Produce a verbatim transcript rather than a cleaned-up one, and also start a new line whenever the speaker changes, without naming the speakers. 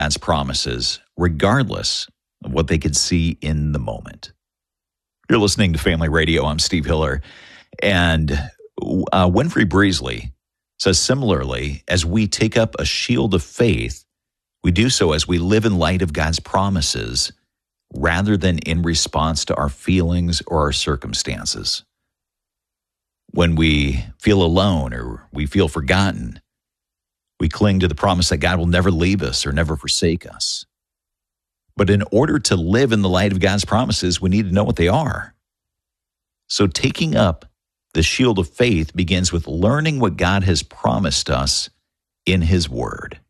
God's promises, regardless of what they could see in the moment. You're listening to Family Radio. I'm Steve Hiller. And uh, Winfrey Breesley says, similarly, as we take up a shield of faith, we do so as we live in light of God's promises rather than in response to our feelings or our circumstances. When we feel alone or we feel forgotten, we cling to the promise that God will never leave us or never forsake us. But in order to live in the light of God's promises, we need to know what they are. So taking up the shield of faith begins with learning what God has promised us in His Word.